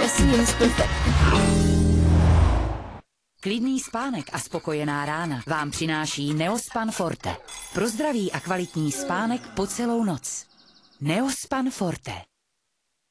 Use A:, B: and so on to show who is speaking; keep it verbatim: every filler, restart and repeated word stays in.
A: seems perfect.
B: Klidný spánek a spokojená rána vám přináší Neospan Forte. Pro zdravý a kvalitní spánek po celou noc. Neospan Forte.